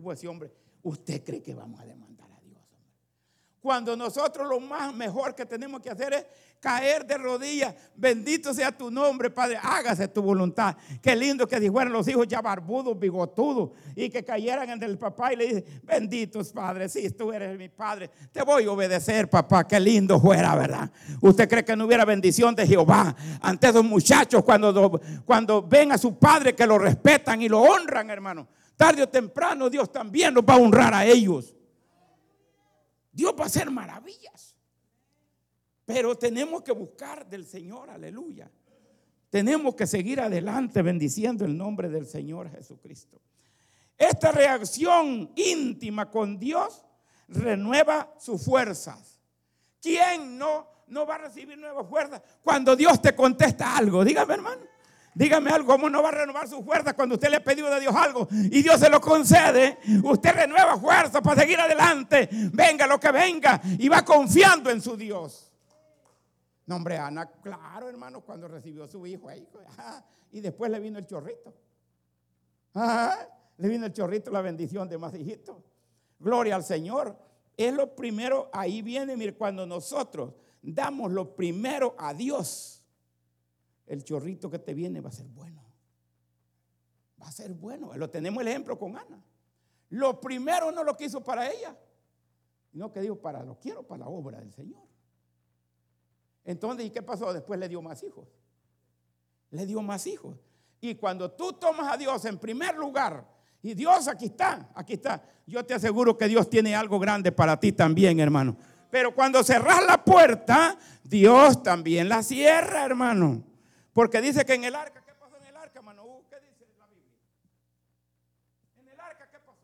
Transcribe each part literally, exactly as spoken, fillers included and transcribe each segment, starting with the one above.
tuvo ese hombre. ¿Usted cree que vamos a demandar a Dios? Cuando nosotros lo más mejor que tenemos que hacer es caer de rodillas. Bendito sea tu nombre, Padre, hágase tu voluntad. Qué lindo que si fueran los hijos ya barbudos, bigotudos, y que cayeran en el papá y le dicen: benditos Padre, sí, tú eres mi Padre, te voy a obedecer, papá. Qué lindo fuera, ¿verdad? ¿Usted cree que no hubiera bendición de Jehová ante esos muchachos cuando, cuando ven a su padre, que lo respetan y lo honran, hermano? Tarde o temprano Dios también los va a honrar a ellos. Dios va a hacer maravillas. Pero tenemos que buscar del Señor, aleluya. Tenemos que seguir adelante bendiciendo el nombre del Señor Jesucristo. Esta reacción íntima con Dios renueva sus fuerzas. ¿Quién no, no va a recibir nuevas fuerzas cuando Dios te contesta algo? Dígame, hermano. Dígame algo, ¿cómo no va a renovar sus fuerzas cuando usted le ha pedido a Dios algo y Dios se lo concede? Usted renueva fuerzas para seguir adelante, venga lo que venga, y va confiando en su Dios. No, hombre, Ana, claro, hermano, cuando recibió a su hijo ahí, ajá, y después le vino el chorrito. Ajá, le vino el chorrito, la bendición de más hijitos. Gloria al Señor. Es lo primero, ahí viene, mire, cuando nosotros damos lo primero a Dios, el chorrito que te viene va a ser bueno. Va a ser bueno. Lo tenemos el ejemplo con Ana. Lo primero no lo quiso para ella, sino que dijo: para lo quiero para la obra del Señor. Entonces, ¿y qué pasó? Después le dio más hijos. Le dio más hijos. Y cuando tú tomas a Dios en primer lugar, y Dios aquí está, aquí está, yo te aseguro que Dios tiene algo grande para ti también, hermano. Pero cuando cerras la puerta, Dios también la cierra, hermano. Porque dice que en el arca, ¿qué pasó en el arca, hermano? ¿Qué dice la Biblia? En el arca, ¿qué pasó?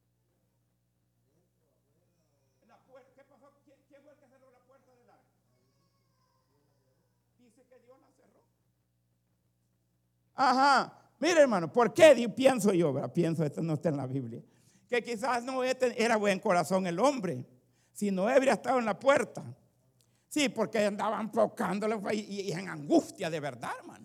En la puerta, ¿qué pasó? ¿Quién, quién fue el que cerró la puerta del arca? Dice que Dios la cerró. Ajá. Mire, hermano, ¿por qué? Pienso yo, ¿verdad? Pienso, esto no está en la Biblia, que quizás no era buen corazón el hombre, si no habría estado en la puerta. Sí, porque andaban tocándole y, y en angustia de verdad, hermano.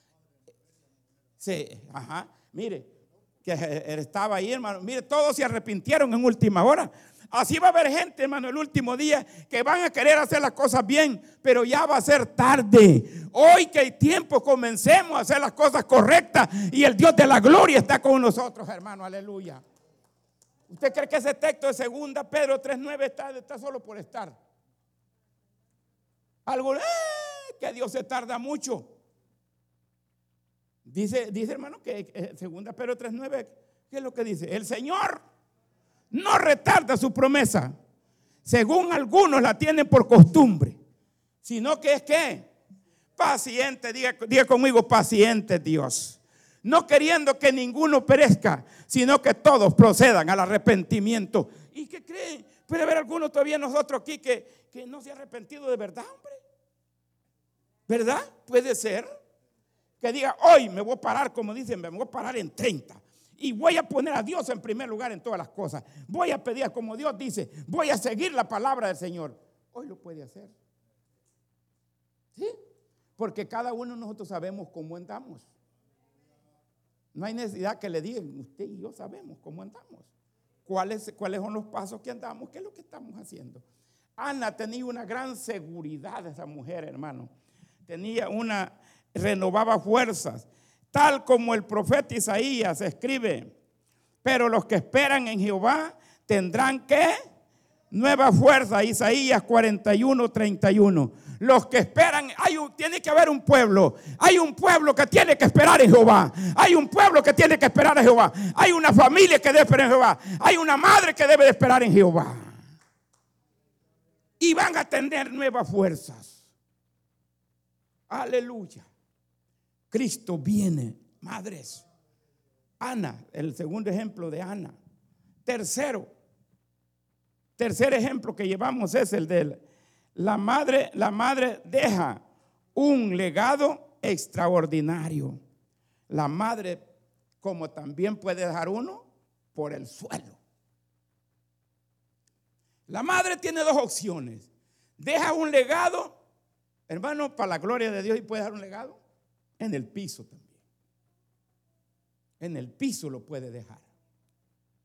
Sí, ajá. Mire, que estaba ahí, hermano. Mire, todos se arrepintieron en última hora. Así va a haber gente, hermano, el último día, que van a querer hacer las cosas bien, pero ya va a ser tarde. Hoy que hay tiempo, comencemos a hacer las cosas correctas y el Dios de la gloria está con nosotros, hermano. Aleluya. ¿Usted cree que ese texto de segunda Pedro tres nueve está, está solo por estar? Algo, eh, que Dios se tarda mucho. Dice, dice hermano, que eh, segunda Pedro tres nueve, ¿qué es lo que dice? El Señor no retarda su promesa, según algunos la tienen por costumbre, sino que es que paciente, diga, diga conmigo, paciente Dios, no queriendo que ninguno perezca, sino que todos procedan al arrepentimiento. ¿Y qué creen? Puede haber algunos todavía nosotros aquí que, que no se ha arrepentido de verdad, hombre. ¿Verdad? Puede ser que diga: hoy me voy a parar, como dicen, me voy a parar en treinta y voy a poner a Dios en primer lugar en todas las cosas. Voy a pedir como Dios dice, voy a seguir la palabra del Señor. Hoy lo puede hacer. ¿Sí? Porque cada uno de nosotros sabemos cómo andamos. No hay necesidad que le digan: usted y yo sabemos cómo andamos. ¿Cuáles, cuáles son los pasos que andamos? ¿Qué es lo que estamos haciendo? Ana tenía una gran seguridad, esa mujer, hermano. Tenía una, renovaba fuerzas. Tal como el profeta Isaías escribe: pero los que esperan en Jehová tendrán ¿qué? Nueva fuerza. Isaías cuarenta y uno, treinta y uno. Los que esperan, hay un, tiene que haber un pueblo. Hay un pueblo que tiene que esperar en Jehová. Hay un pueblo que tiene que esperar en Jehová. Hay una familia que debe esperar en Jehová. Hay una madre que debe de esperar en Jehová. Y van a tener nuevas fuerzas. Aleluya. Cristo viene, madres. Ana, el segundo ejemplo de Ana. Tercero, tercer ejemplo que llevamos es el de la madre. La madre deja un legado extraordinario. La madre, como también puede dejar uno por el suelo. La madre tiene dos opciones. Deja un legado, hermano, para la gloria de Dios, y puede dejar un legado en el piso también. En el piso lo puede dejar.